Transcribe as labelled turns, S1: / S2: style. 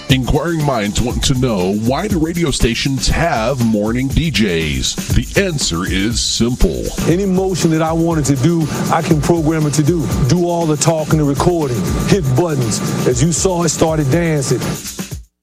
S1: Inquiring minds want to know, why do radio stations have morning DJs? The answer is simple.
S2: Any motion that I wanted to do, I can program it to do. Do all the talking and recording, hit buttons. As you saw, it started dancing.